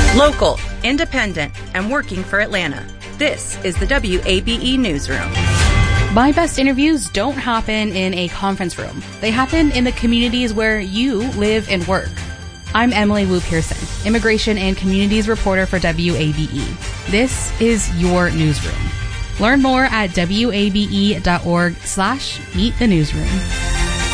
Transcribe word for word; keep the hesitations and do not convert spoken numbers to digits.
Local, independent, and working for Atlanta. This is the W A B E Newsroom. My best interviews don't happen in a conference room. They happen in the communities where you live and work. I'm Emily Wu Pearson, Immigration and Communities Reporter for W A B E. This is your newsroom. Learn more at W A B E dot org slash meet the newsroom.